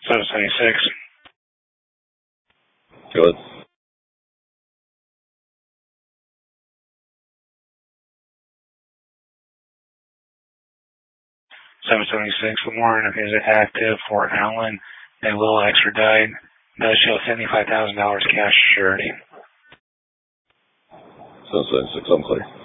776. Good. 776 Warren is active for Allen. They will extradite. Does show $75,000 cash surety. 776, I'm clear.